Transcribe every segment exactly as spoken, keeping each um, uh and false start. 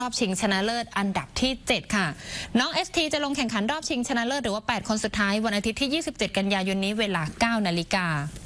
รอบชิงชนะเลิศอันดับที่เจ็ดค่ะน้อง เอส ที จะลงแข่งขันรอบชิงชนะเลิศหรือว่าแปดคนสุดท้ายวันอาทิตย์ที่ยี่สิบเจ็ดกันยายนนี้เวลาเก้านาฬิกา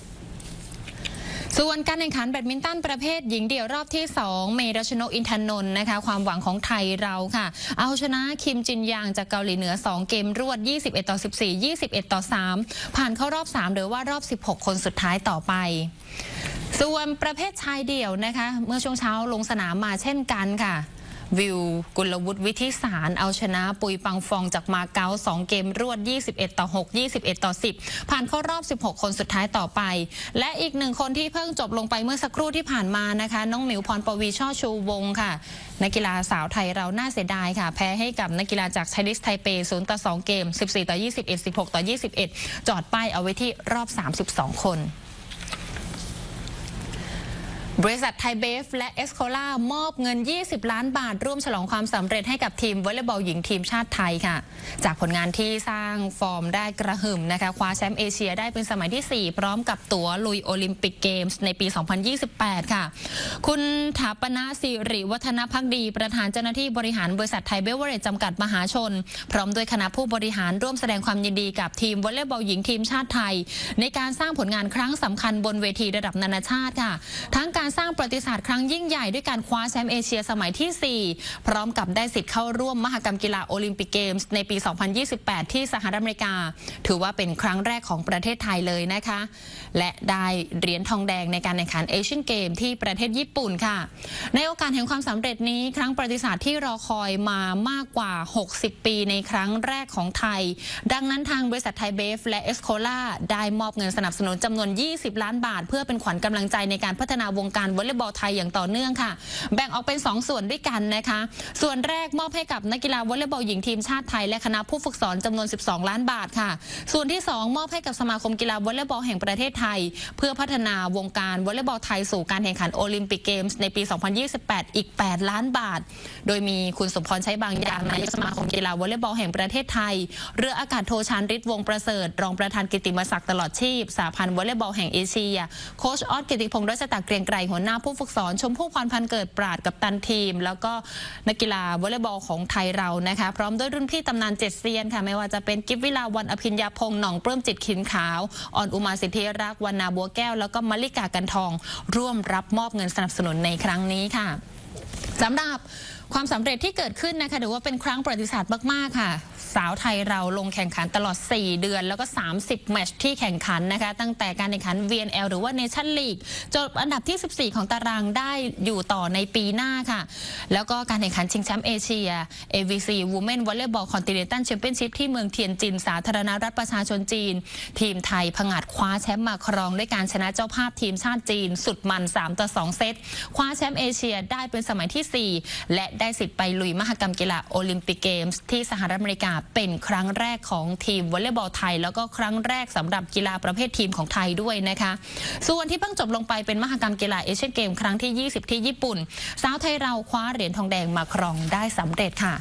ส่วนการแข่งขันแบดมินตันประเภทหญิงเดี่ยวรอบที่สองเมรัชนกอินทนนท์นะคะความหวังของไทยเราค่ะเอาชนะคิมจินยางจากเกาหลีเหนือสองเกมรวดยี่สิบเอ็ดต่อสิบสี่ ยี่สิบเอ็ดต่อสามผ่านเข้ารอบสามหรือว่ารอบสิบหกคนสุดท้ายต่อไปส่วนประเภทชายเดี่ยวนะคะเมื่อช่วงเช้าลงสนามมาเช่นกันค่ะวิวกุลวุฒิวิทิสารเอาชนะปุยปังฟองจากมาเก๊าสองเกมรวดยี่สิบเอ็ดต่อหก ยี่สิบเอ็ดต่อสิบผ่านเข้ารอบสิบหกคนสุดท้ายต่อไปและอีกหนึ่งคนที่เพิ่งจบลงไปเมื่อสักครู่ที่ผ่านมานะคะน้องหมิวพรปวีช่อชูวงศ์ค่ะนักกีฬาสาวไทยเราน่าเสียดายค่ะแพ้ให้กับนักกีฬาจากไทยลิสไทเปศูนย์ต่อสองเกมสิบสี่ต่อยี่สิบเอ็ด สิบหกต่อยี่สิบเอ็ดจอดป้ายเอาไว้ที่รอบสามสิบสองคนบริษัทไทยเบฟและเอสโคล่ามอบเงินยี่สิบล้านบาทร่วมฉลองความสำเร็จให้กับทีมวอลเลย์บอลหญิงทีมชาติไทยค่ะจากผลงานที่สร้างฟอร์มได้กระหึ่มนะคะคว้าแชมป์เอเชียได้เป็นสมัยที่สี่พร้อมกับตั๋วลุยโอลิมปิกเกมส์ในปีสองพันยี่สิบแปดค่ะคุณถาปนาสิริวัฒนภักดีประธานเจ้าหน้าที่บริหารบริษัทไทยเบเวอเรจจำกัดมหาชนพร้อมด้วยคณะผู้บริหารร่วมแสดงความยินดีกับทีมวอลเลย์บอลหญิงทีมชาติไทยในการสร้างผลงานครั้งสำคัญบนเวทีระดับนานาชาติค่ะทั้งการสร้างประวัติศาสตร์ครั้งยิ่งใหญ่ด้วยการคว้าแชมป์เอเชียสมัยที่สี่พร้อมกับได้สิทธิ์เข้าร่วมมหกรรมกีฬาโอลิมปิกเกมส์ในปีสองพันยี่สิบแปดที่สหรัฐอเมริกาถือว่าเป็นครั้งแรกของประเทศไทยเลยนะคะและได้เหรียญทองแดงในการแข่งขันเอเชียนเกมที่ประเทศญี่ปุ่นค่ะในโอกาสแห่งความสำเร็จนี้ครั้งประวัติศาสตร์ที่รอคอยมามากกว่าหกสิบปีในครั้งแรกของไทยดังนั้นทางบริษัทไทยเบฟและเอสโคล่าได้มอบเงินสนับสนุนจำนวนยี่สิบล้านบาทเพื่อเป็นขวัญกำลังใจในการพัฒนาวงการวอลเลย์บอลไทยอย่างต่อเนื่องค่ะแบ่งออกเป็นสองส่วนด้วยกันนะคะส่วนแรกมอบให้กับนักกีฬาวอลเลย์บอลหญิงทีมชาติไทยและคณะผู้ฝึกสอนจำนวนสิบสองล้านบาทค่ะส่วนที่สองมอบให้กับสมาคมกีฬาวอลเลย์บอลแห่งประเทศไทยเพื่อพัฒนาวงการวอลเลย์บอลไทยสู่การแข่งขันโอลิมปิกเกมส์ในปีสองพันยี่สิบแปดอีกแปดล้านบาทโดยมีคุณสมพรใช้บางอย่างนายกสมาคมกีฬาวอลเลย์บอลแห่งประเทศไทยเรืออากาศโทชานฤทธิ์วงศ์ประเสริฐรองประธานกิตติมศักดิ์ตลอดชีพสหพันธ์วอลเลย์บอลแห่งเอเชียโค้ชออสกิติพงษ์รัชตะเกรียงไกรหัวหน้าผู้ฝึกสอนชมพู่พรพันธ์เกิดปราดกับตันทีมแล้วก็นักกีฬาวอลเลย์บอลของไทยเรานะคะพร้อมด้วยรุ่นพี่ตำนานเจ็ดเซียนค่ะไม่ว่าจะเป็นกิฟวิลาวันอภิญญาพงษ์หน่องเปลื้มจิตขินขาวอ่อนอุมาสิทธิรักษ์วรรณาบัวแก้วแล้วก็มลิกากันทองร่วมรับมอบเงินสนับสนุนในครั้งนี้ค่ะสำหรับความสำเร็จที่เกิดขึ้นนะคะถือว่าเป็นครั้งประวัติศาสตร์มากๆค่ะสาวไทยเราลงแข่งขันตลอดสี่เดือนแล้วก็สามสิบแมตช์ที่แข่งขันนะคะตั้งแต่การแข่งขัน วี เอ็น แอล หรือว่า Nation League จบอันดับที่สิบสี่ของตารางได้อยู่ต่อในปีหน้าค่ะแล้วก็การแข่งขันชิงแชมป์เอเชีย เอ วี ซี Women Volleyball Continental Championship ที่เมืองเทียนจินสาธารณรัฐประชาชนจีนทีมไทยผงาดคว้าแชมป์มาครองด้วยการชนะเจ้าภาพทีมชาติจีนสุดมันสามต่อสองเซตคว้าแชมป์เอเชียได้เป็นสมัยที่สี่และได้สิทธิ์ไปลุยมหกรรมกีฬาโอลิมปิกเกมส์ที่สหรัฐอเมริกาเป็นครั้งแรกของทีมวอลเลย์บอลไทยแล้วก็ครั้งแรกสำหรับกีฬาประเภททีมของไทยด้วยนะคะส่วนที่เพิ่งจบลงไปเป็นมหกรรมกีฬาเอเชียนเกมครั้งที่ยี่สิบที่ญี่ปุ่นสาวไทยเราคว้าเหรียญทองแดงมาครองได้สำเร็จค่ะ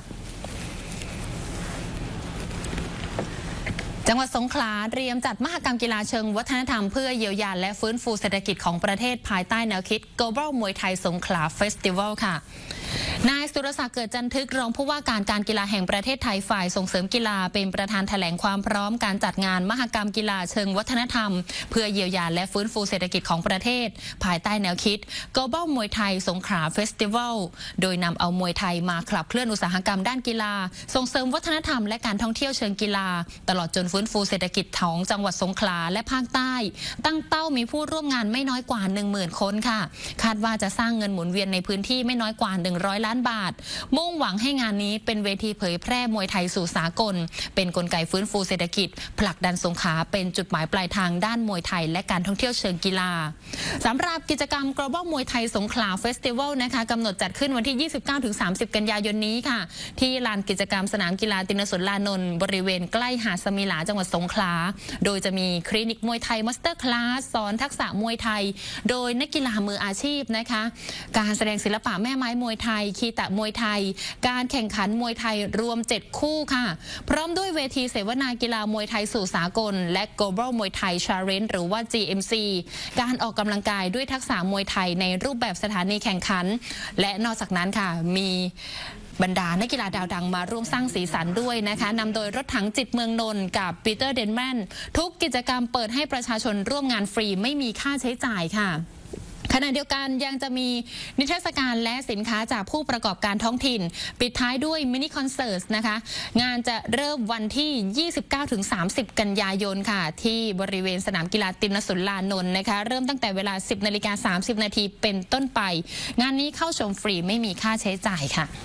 จังหวัดสงขลาเตรียมจัดมหกรรมกีฬาเชิงวัฒนธรรมเพื่อเยียวยาและฟื้นฟูเศรษฐกิจของประเทศภายใต้แนวคิด Global มวยไทยสงขลาเฟสติวัลค่ะนายสุรศักดิ์เกิดจันทึกรองผู้ว่าการการกีฬาแห่งประเทศไทยฝ่ายส่งเสริมกีฬาเป็นประธานแถลงความพร้อมการจัดงานมหกรรมกีฬาเชิงวัฒนธรรมเพื่อเยียวยาและฟื้นฟูเศรษฐกิจของประเทศภายใต้แนวคิด Global มวยไทยสงขลาเฟสติวัลโดยนำเอามวยไทยมาขับเคลื่อนอุตสาหกรรมด้านกีฬาส่งเสริมวัฒนธรรมและการท่องเที่ยวเชิงกีฬาตลอดจนฟื้นฟูเศรษฐกิจของจังหวัดสงขลาและภาคใต้ตั้งเป้ามีผู้ร่วมงานไม่น้อยกว่า หนึ่งหมื่น คนค่ะคาดว่าจะสร้างเงินหมุนเวียนในพื้นที่ไม่น้อยกว่าหนึ่งร้อยล้านบาทมุ่งหวังให้งานนี้เป็นเวทีเผยแพร่มวยไทยสู่สากลเป็นกลไกฟื้นฟูเศรษฐกิจผลักดันสงขลาเป็นจุดหมายปลายทางด้านมวยไทยและการท่องเที่ยวเชิงกีฬาสำหรับกิจกรรม Global มวยไทยสงขลาเฟสติวัลนะคะกำหนดจัดขึ้นวันที่ ยี่สิบเก้าถึงสามสิบ กันยายนนี้ค่ะที่ลานกิจกรรมสนามกีฬาตินสุรานนท์บริเวณใกล้หาดสมิลาจังหวัดสงขลาโดยจะมีคลินิกมวยไทยมาสเตอร์คลาสสอนทักษะมวยไทยโดยนักกีฬามืออาชีพนะคะการแสดงศิลปะแม่ไม้มวยไทยคีตะมวยไทยการแข่งขันมวยไทยรวมเจ็ดคู่ค่ะพร้อมด้วยเวทีเสวนากีฬามวยไทยสู่สากลและ Global มวยไทย Challenge หรือว่า จี เอ็ม ซี การออกกำลังกายด้วยทักษะมวยไทยในรูปแบบสถานีแข่งขันและนอกจากนั้นค่ะมีบรรดานักกีฬาดาวดังมาร่วมสร้างสีสันด้วยนะคะนำโดยรถถังจิตเมืองนนท์กับปีเตอร์เดนแมนทุกกิจกรรมเปิดให้ประชาชนร่วมงานฟรีไม่มีค่าใช้จ่ายค่ะขณะเดียวกันยังจะมีนิทรรศการและสินค้าจากผู้ประกอบการท้องถิ่นปิดท้ายด้วยมินิคอนเสิร์ตนะคะงานจะเริ่มวันที่ ยี่สิบเก้าถึงสามสิบ กันยายนค่ะที่บริเวณสนามกีฬาตินสุรานนท์นะคะเริ่มตั้งแต่เวลา สิบนาฬิกาสามสิบนาทีเป็นต้นไปงานนี้เข้าชมฟรีไม่มีค่าใช้จ่ายค่ะ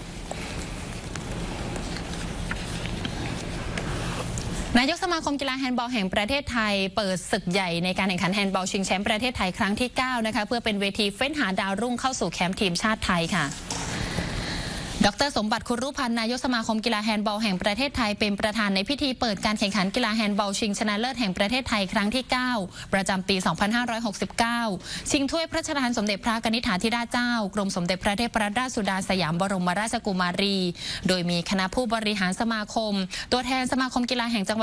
นายกสมาคมกีฬาแฮนด์บอลแห่งประเทศไทยเปิดศึกใหญ่ในการแข่งขันแฮนด์บอลชิงแชมป์ประเทศไทยครั้งที่เก้านะคะเพื่อเป็นเวทีเฟ้นหาดาวรุ่งเข้าสู่แคมป์ทีมชาติไทยค่ะดร.สมบัติ คุรุพันธ์นายกสมาคมกีฬาแฮนด์บอลแห่งประเทศไทยเป็นประธานในพิธีเปิดการแข่งขันกีฬาแฮนด์บอลชิงชนะเลิศแห่งประเทศไทยครั้งที่เก้าประจำปี สองพันห้าร้อยหกสิบเก้า ชิงถ้วยพระราชทานสมเด็จพระกนิษฐาธิราชเจ้ากรมสมเด็จพระเทพรัตนราชสุดาสยามบรมราชกุมารีโดยมีคณะผู้บริหารสมาคมตัวแทนสมาคมกีฬาแห่งจังหวัด